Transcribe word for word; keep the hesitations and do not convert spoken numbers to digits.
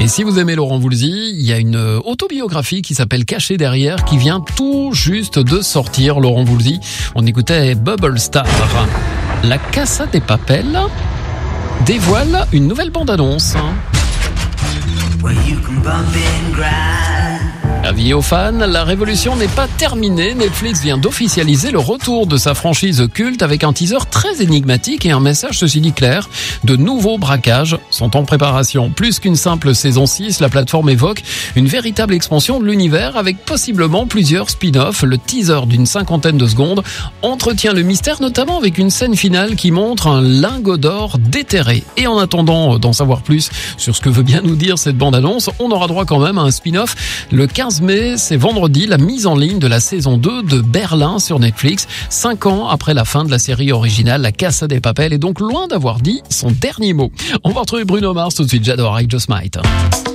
Et si vous aimez Laurent Voulzy, il y a une autobiographie qui s'appelle Caché derrière, qui vient tout juste de sortir. Laurent Voulzy, on écoutait Bubble Star. La Casa de Papel dévoile une nouvelle bande-annonce. Avis aux fans, la révolution n'est pas terminée. Netflix vient d'officialiser le retour de sa franchise culte avec un teaser très énigmatique et un message ceci dit clair. De nouveaux braquages sont en préparation. Plus qu'une simple saison six, la plateforme évoque une véritable expansion de l'univers avec possiblement plusieurs spin-offs. Le teaser d'une cinquantaine de secondes entretient le mystère, notamment avec une scène finale qui montre un lingot d'or déterré. Et en attendant d'en savoir plus sur ce que veut bien nous dire cette bande-annonce, on aura droit quand même à un spin-off le quinze mai, c'est vendredi, la mise en ligne de la saison deux de Berlin sur Netflix. Cinq ans après la fin de la série originale, la Casa de Papel est donc loin d'avoir dit son dernier mot. On va retrouver Bruno Mars tout de suite. J'adore I Just Might.